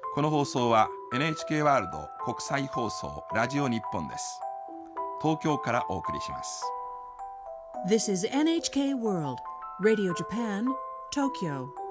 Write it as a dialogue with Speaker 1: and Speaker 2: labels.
Speaker 1: この放送は NHK ワールド国際放送ラジオ日本です。東京からお送りします。
Speaker 2: This is NHK World Radio Japan, Tokyo